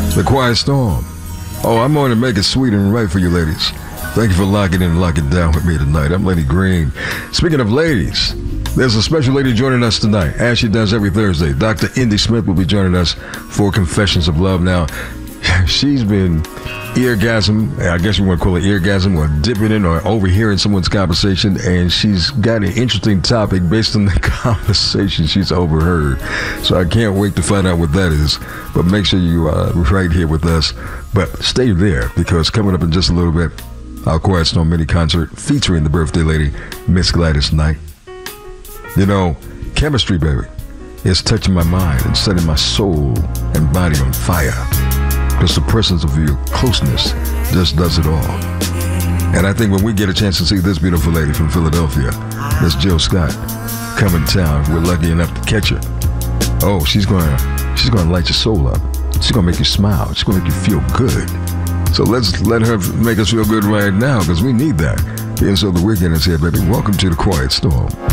The Quiet Storm. Oh, I'm going to make it sweet and right for you ladies. Thank you for locking in and locking down with me tonight. I'm Lenny Green. Speaking of ladies, there's a special lady joining us tonight, as she does every Thursday. Dr. Indy Smith will be joining us for Confessions of Love. Now, she's been eargasm, I guess you want to call it eargasm, or dipping in or overhearing someone's conversation, and she's got an interesting topic based on the conversation she's overheard. So I can't wait to find out what that is. But make sure you are right here with us. But stay there, because coming up in just a little bit, our Quiet Storm mini concert featuring the birthday lady, Miss Gladys Knight. You know, chemistry, baby, is touching my mind and setting my soul and body on fire. Because the presence of your closeness just does it all. And I think when we get a chance to see this beautiful lady from Philadelphia, Miss Jill Scott, come in town, if we're lucky enough to catch her, oh, she's gonna light your soul up. She's gonna make you smile. She's gonna make you feel good. So let's let her make us feel good right now, because we need that. And so the weekend is here, baby. Welcome to the Quiet Storm.